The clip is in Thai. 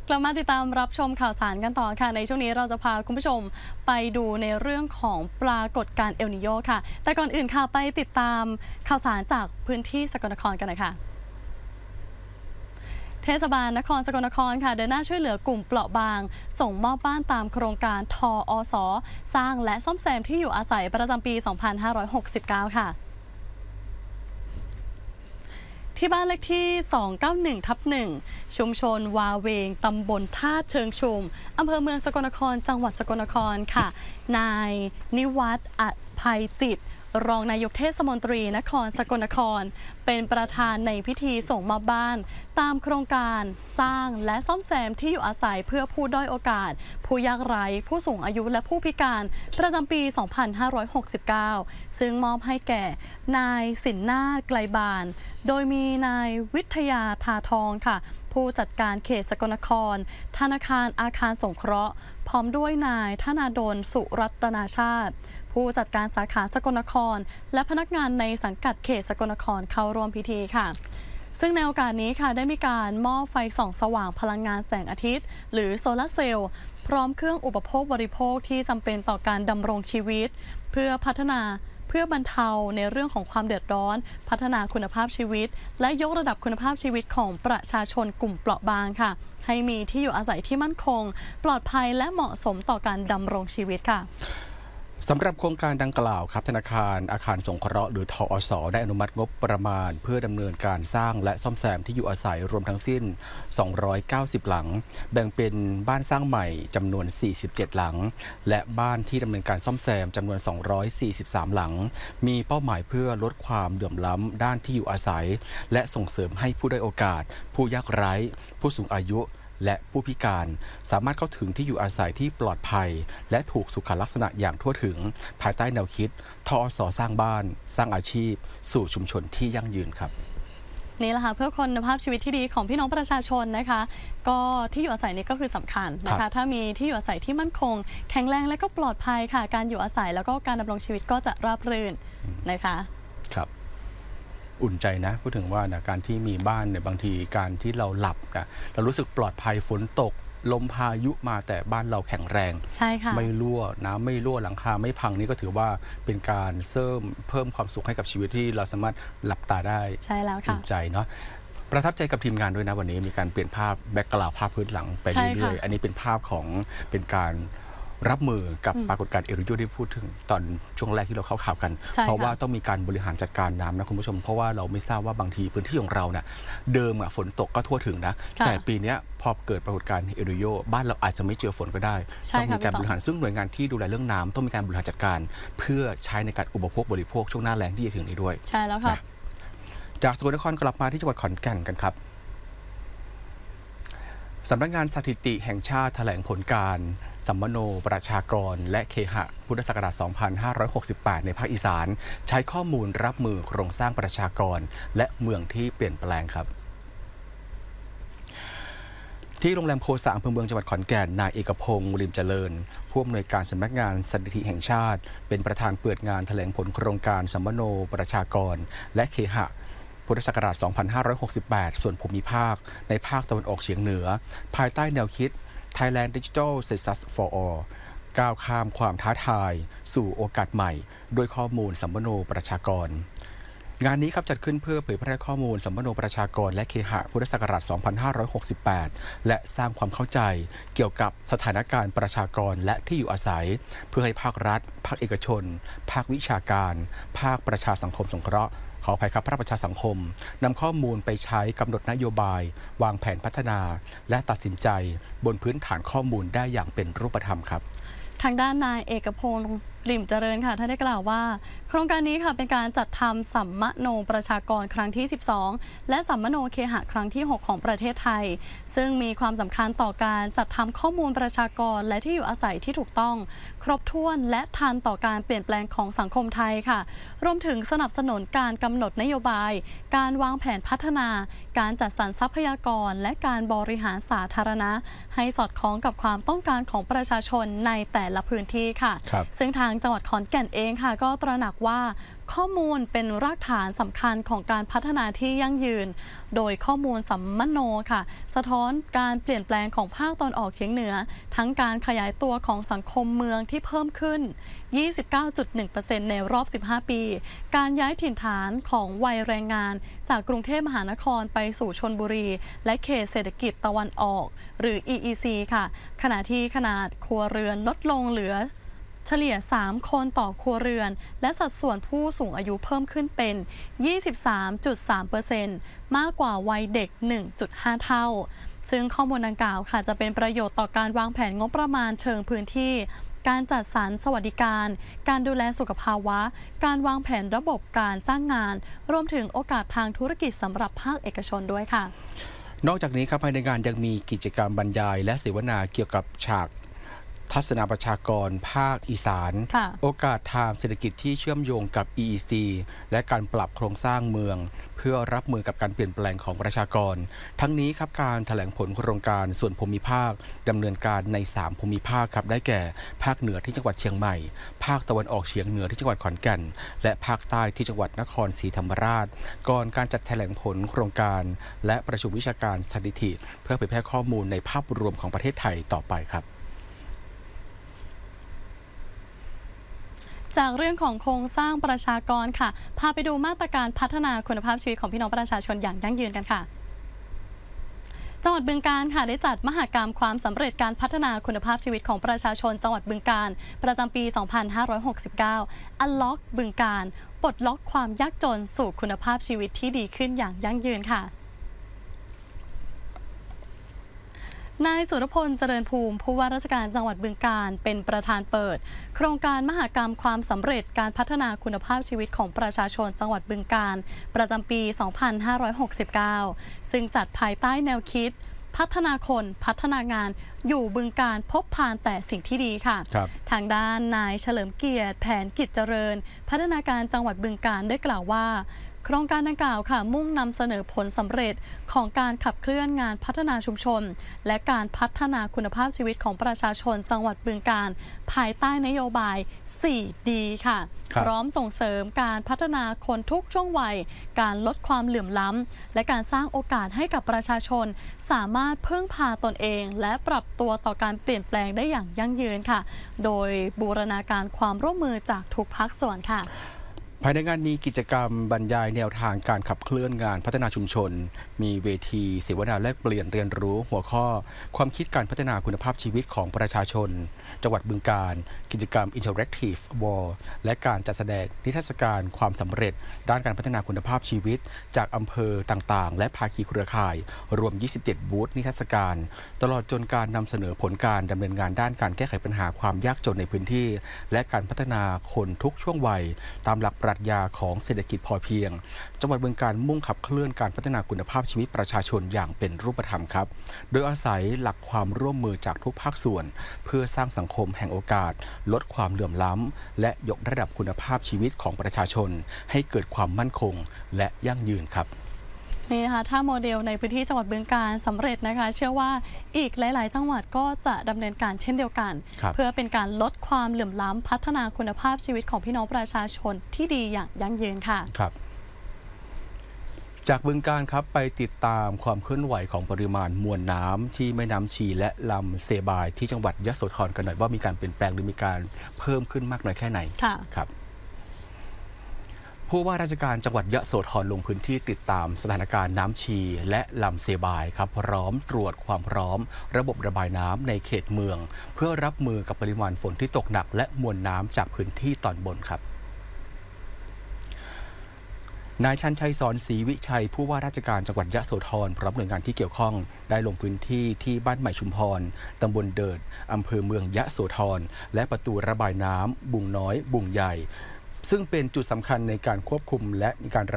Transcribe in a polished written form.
กลับมาติดตามรับชมข่าวสารกันต่อค่ะในช่วงนี้เราจะพาคุณผู้ชมไปดูในเรื่องของปรากฏการณ์เอลนิโญค่ะแต่ก่อนอื่นค่ะไปติดตามข่าวสารจากพื้นที่สกลนครกันหน่อยค่ะเทศบาลนครสกลนครค่ะเดินหน้าช่วยเหลือกลุ่มเปราะบางส่งมอบบ้านตามโครงการทอสสร้างและซ่อมแซมที่อยู่อาศัยประจำปี 2569 ค่ะที่บ้านเลขที่ 291/1 ชุมชนวาเวง ตำบลท่าเชิงชุม อำเภอเมืองสกลนคร จังหวัดสกลนครค่ะ นายนิวัฒน์ อภัยจิต รองนายกเทศมนตรีนครสกลนคร เป็นประธานในพิธีส่งมอบบ้าน ตามโครงการสร้างและซ่อมแซมที่อยู่อาศัยเพื่อผู้ด้อยโอกาส ผู้ยากไร้ผู้สูงอายุและผู้พิการประจำปี 2569 ซึ่งมอบให้แก่นายสินนาถไกลบาน โดยมีนายวิทยาทาทองค่ะผู้จัดการเขตสกลนครธนาคารอาคารสงเคราะห์พร้อมด้วยนายธนาดลสุรัตนาชาติผู้จัดการสาขาสกลนครและพนักงานในสังกัดเขตสกลนครเข้าร่วมพิธีค่ะซึ่งในโอกาสนี้ค่ะได้มีการมอบไฟส่องสว่างพลังงานแสงอาทิตย์หรือโซลาร์เซลล์พร้อมเครื่องอุปโภคบริโภคที่จำเป็นต่อการดำรงชีวิตเพื่อบรรเทาในเรื่องของความเดือดร้อนพัฒนาคุณภาพชีวิตและยกระดับคุณภาพชีวิตของประชาชนกลุ่มเปราะบางค่ะให้มีที่อยู่อาศัยที่มั่นคงปลอดภัยและเหมาะสมต่อการดำรงชีวิตค่ะสำหรับโครงการดังกล่าวครับธนาคารอาคารสงเคราะห์หรือทอสได้อนุมัติงบประมาณเพื่อดำเนินการสร้างและซ่อมแซมที่อยู่อาศัยรวมทั้งสิ้น290หลังแบ่งเป็นบ้านสร้างใหม่จำนวน47หลังและบ้านที่ดำเนินการซ่อมแซมจำนวน243หลังมีเป้าหมายเพื่อลดความเหลื่อมล้ำด้านที่อยู่อาศัยและส่งเสริมให้ผู้ด้อยโอกาสผู้ยากไร้ผู้สูงอายุและผู้พิการสามารถเข้าถึงที่อยู่อาศัยที่ปลอดภัยและถูกสุขลักษณะอย่างทั่วถึงภายใต้แนวคิดทอสสร้างบ้านสร้างอาชีพสู่ชุมชนที่ยั่งยืนครับนี่แหละค่ะเพื่อคุณภาพชีวิตที่ดีของพี่น้องประชาชนนะคะก็ที่อยู่อาศัยนี้ก็คือสำคัญนะคะถ้ามีที่อยู่อาศัยที่มั่นคงแข็งแรงและก็ปลอดภัยค่ะการอยู่อาศัยแล้วก็การดำรงชีวิตก็จะราบรื่นนะคะครับอุ่นใจนะพูดถึงว่านะการที่มีบ้านเนี่ยบางทีการที่เราหลับนะเรารู้สึกปลอดภัยฝนตกลมพายุมาแต่บ้านเราแข็งแรงใช่ค่ะไม่รั่วน้ำไม่รั่วหลังคาไม่พังนี่ก็ถือว่าเป็นการเพิ่มความสุขให้กับชีวิตที่เราสามารถหลับตาได้ใช่แล้วค่ะอุ่นใจเนาะประทับใจกับทีมงานด้วยนะวันนี้มีการเปลี่ยนภาพแบ็กกราวด์ภาพพื้นหลังไปเรื่อยๆอันนี้เป็นภาพของเป็นการรับมือกับปรากฏการณ์เอลนิโญที่พูดถึงตอนช่วงแรกที่เราเข้าข่าวกันเพราะว่าต้องมีการบริหารจัดการน้ำนะคุณผู้ชมเพราะว่าเราไม่ทราบว่าบางทีพื้นที่ของเราเนี่ยเดิมฝนตกก็ทั่วถึงนะแต่ปีนี้พอเกิดปรากฏการณ์เอลนิโญบ้านเราอาจจะไม่เจอฝนก็ได้ต้องมีการบริหารซึ่งหน่วยงานที่ดูแลเรื่องน้ำต้องมีการบริหารจัดการเพื่อใช้ในการอุปโภคบริโภคช่วงหน้าแล้งที่จะถึงนี้ด้วยใช่แล้วค่ะจากสกลนครกลับมาที่จังหวัดขอนแก่นกันครับสำนักงานสถิติแห่งชาติแถลงผลการสัมมโนประชากรและเคหะพุทธศักราช 2568 ในภาคอีสานใช้ข้อมูลรับมือโครงสร้างประชากรและเมืองที่เปลี่ยนแปลงครับที่โรงแรมโคสะอำเภอเมืองจังหวัดขอนแก่นนายเอกพงศ์ริมเจริญผู้อำนวยการสำนักงานสถิติแห่งชาติเป็นประธานเปิดงานแถลงผลโครงการสัมมโนประชากรและเคหะพุทธศักราช 2568 ส่วนภูมิภาคในภาคตะวันออกเฉียงเหนือภายใต้แนวคิด Thailand Digital Census for All ก้าวข้ามความท้าทายสู่โอกาสใหม่ด้วยข้อมูลสัมมโนประชากรงานนี้ครับจัดขึ้นเพื่อเผยแพร่ข้อมูลสัมมโนประชากรและเคหะพุทธศักราช 2568 และสร้างความเข้าใจเกี่ยวกับสถานการณ์ประชากรและที่อยู่อาศัยเพื่อให้ภาครัฐภาคเอกชนภาควิชาการภาคประชาสังคมสงเคราะห์ขออภัยครับภาคประชาสังคมนำข้อมูลไปใช้กำหนดนโยบายวางแผนพัฒนาและตัดสินใจบนพื้นฐานข้อมูลได้อย่างเป็นรูปธรรมครับทางด้านนายเอกพงศ์ริมเจริญค่ะท่านได้กล่าวว่าโครงการนี้ค่ะเป็นการจัดทำสัมมโนประชากรครั้งที่ 12 และสัมมโนเคหะครั้งที่ 6 ของประเทศไทยซึ่งมีความสำคัญต่อการจัดทำข้อมูลประชากรและที่อยู่อาศัยที่ถูกต้องครบถ้วนและทันต่อการเปลี่ยนแปลงของสังคมไทยค่ะรวมถึงสนับสนุนการกำหนดนโยบายการวางแผนพัฒนาการจัดสรรทรัพยากรและการบริหารสาธารณะให้สอดคล้องกับความต้องการของประชาชนในแต่ละพื้นที่ค่ะซึ่งทางจังหวัดขอนแก่นเองค่ะก็ตระหนักว่าข้อมูลเป็นรากฐานสำคัญของการพัฒนาที่ยั่งยืนโดยข้อมูลสัมมโนค่ะสะท้อนการเปลี่ยนแปลงของภาคตอนออกเฉียงเหนือทั้งการขยายตัวของสังคมเมืองที่เพิ่มขึ้น 29.1% ในรอบ 15 ปี การย้ายถิ่นฐานของวัยแรงงานจากกรุงเทพมหานครไปสู่ชลบุรีและเขตเศรษฐกิจตะวันออกหรือ EEC ค่ะขณะที่ขนาดครัวเรือนลดลงเหลือเฉลี่ย 3 คนต่อครัวเรือนและสัดส่วนผู้สูงอายุเพิ่มขึ้นเป็น 23.3% มากกว่าวัยเด็ก 1.5 เท่าซึ่งข้อมูลดังกล่าวค่ะจะเป็นประโยชน์ต่อการวางแผนงบประมาณเชิงพื้นที่การจัดสรรสวัสดิการการดูแลสุขภาวะการวางแผนระบบการจ้างงานรวมถึงโอกาสทางธุรกิจสำหรับภาคเอกชนด้วยค่ะนอกจากนี้ครับภายในงานยังมีกิจกรรมบรรยายและเสวนาเกี่ยวกับฉากทัศนาประชากรภาคอีสานโอกาสทางเศรษฐกิจที่เชื่อมโยงกับ EEC และการปรับโครงสร้างเมืองเพื่อรับมือกับการเปลี่ยนแปลงของประชากรทั้งนี้ครับการแถลงผลโครงการส่วนภูมิภาคดำเนินการใน3ภูมิภาคครับได้แก่ภาคเหนือที่จังหวัดเชียงใหม่ภาคตะวันออกเฉียงเหนือที่จังหวัดขอนแก่นและภาคใต้ที่จังหวัดนครศรีธรรมราชก่อนการจัดแถลงผลโครงการและประชุมวิชาการสถิติเพื่อเผยแพร่ข้อมูลในภาพรวมของประเทศไทยต่อไปครับจากเรื่องของโครงสร้างประชากรค่ะพาไปดูมาตรการพัฒนาคุณภาพชีวิตของพี่น้องประชาชนอย่างยั่งยืนกันค่ะจังหวัดบึงกาฬค่ะได้จัดมหกรรมความสำเร็จการพัฒนาคุณภาพชีวิตของประชาชนจังหวัดบึงกาฬประจำปี 2569 Unlock บึงกาฬปลดล็อกความยากจนสู่คุณภาพชีวิตที่ดีขึ้นอย่างยั่งยืนค่ะนายสุรพลเจริญภูมิผู้ว่าราชการจังหวัดบึงกาฬเป็นประธานเปิดโครงการมหกรรมความสำเร็จการพัฒนาคุณภาพชีวิตของประชาชนจังหวัดบึงกาฬประจำปี 2569 ซึ่งจัดภายใต้แนวคิดพัฒนาคนพัฒนางานอยู่บึงกาฬพบผ่านแต่สิ่งที่ดีค่ะทางด้านนายเฉลิมเกียรติแผนกิจเจริญพัฒนาการจังหวัดบึงกาฬได้กล่าวว่าโครงการดังกล่าวค่ะมุ่งนำเสนอผลสำเร็จของการขับเคลื่อนงานพัฒนาชุมชนและการพัฒนาคุณภาพชีวิตของประชาชนจังหวัดบึงกาฬภายใต้นโยบาย 4D ค่ะพร้อมส่งเสริมการพัฒนาคนทุกช่วงวัยการลดความเหลื่อมล้ำและการสร้างโอกาสให้กับประชาชนสามารถพึ่งพาตนเองและปรับตัวต่อการเปลี่ยนแปลงได้อย่างยั่งยืนค่ะโดยบูรณาการความร่วมมือจากทุกภาคส่วนค่ะภายในงานมีกิจกรรมบรรยายแนวทางการขับเคลื่อนงานพัฒนาชุมชนมีเวทีเสวนาแลกเปลี่ยนเรียนรู้หัวข้อความคิดการพัฒนาคุณภาพชีวิตของประชาชนจังหวัดบึงกาฬกิจกรรม Interactive Wall และการจัดแสดงนิทรรศการความสำเร็จด้านการพัฒนาคุณภาพชีวิตจากอำเภอต่างๆและภาคีเครือข่ายรวม 27 บูธนิทรรศการตลอดจนการนำเสนอผลการดำเนินงานด้านการแก้ไขปัญหาความยากจนในพื้นที่และการพัฒนาคนทุกช่วงวัยตามหลักปรัชญาของเศรษฐกิจพอเพียงจังหวัดบึงกาฬมุ่งขับเคลื่อนการพัฒนาคุณภาพชีวิตประชาชนอย่างเป็นรูปธรรมครับโดยอาศัยหลักความร่วมมือจากทุกภาคส่วนเพื่อสร้างสังคมแห่งโอกาสลดความเหลื่อมล้ำและยกระดับคุณภาพชีวิตของประชาชนให้เกิดความมั่นคงและยั่งยืนครับนี่นะคะถ้าโมเดลในพื้นที่จังหวัดบึงกาฬสำเร็จนะคะเชื่อว่าอีกหลายๆจังหวัดก็จะดำเนินการเช่นเดียวกันเพื่อเป็นการลดความเหลื่อมล้ำพัฒนาคุณภาพชีวิตของพี่น้องประชาชนที่ดีอย่างยั่งยืนค่ะครับจากบึงกาฬครับไปติดตามความเคลื่อนไหวของปริมาณมวลน้ำที่แม่น้ำชีและลำเซบายที่จังหวัดยโสธรกันหน่อยว่ามีการเปลี่ยนแปลงหรือมีการเพิ่มขึ้นมากน้อยแค่ไหนครับผู้ว่าราชการจังหวัดยโสธรลงพื้นที่ติดตามสถานการณ์น้ำชีและลำเซบายครับพร้อมตรวจความพร้อมระบบระบายน้ำในเขตเมืองเพื่อรับมือกับปริมาณฝนที่ตกหนักและมวลน้ำจากพื้นที่ตอนบนครับนายชันชัยสอนศรีวิชัยผู้ว่าราชการจังหวัดยโสธรพร้อมหน่วยงานที่เกี่ยวข้องได้ลงพื้นที่ที่บ้านใหม่ชุมพรตำบลเดิดอำเภอเมืองยโสธรและประตูระบายน้ำบุงน้อยบุงใหญ่ซึ่งเป็นจุดสำคัญในการควบคุมและมีการ